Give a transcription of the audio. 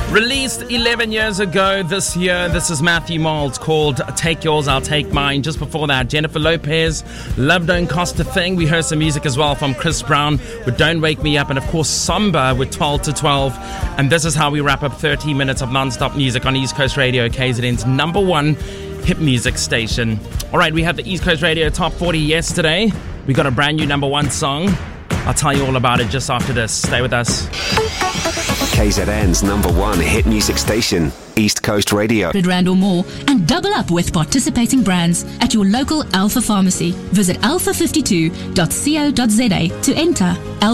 Released 11 years ago this year, this is Matthew Mould, called Take Yours, I'll Take Mine. Just before that, Jennifer Lopez, Love Don't Cost a Thing. We heard some music as well from Chris Brown with Don't Wake Me Up, and of course Samba with 12 to 12. And this is how we wrap up 30 minutes of non-stop music on East Coast Radio, KZN's number one hip music station. All right, we had the East Coast Radio Top 40 yesterday. We got a brand new number one song. I'll tell you all about it just after this. Stay with us. KZN's number one hit music station, East Coast Radio. R100 or more and double up with participating brands at your local Alpha Pharmacy. Visit alpha52.co.za to enter